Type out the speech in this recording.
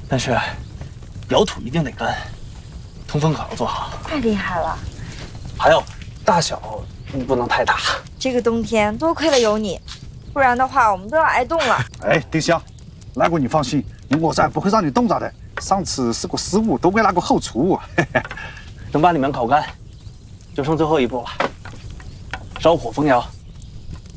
但是窑土一定得干，通风口要做好。 太厉害了！ 还有大小不能太大。 这个冬天多亏了有你，不然的话我们都要挨冻了。 哎，丁香，那个你放心，我噻不会让你冻着的。上次是个失误，都为那个后厨。 等把你们烤干，就剩最后一步了，烧火封窑。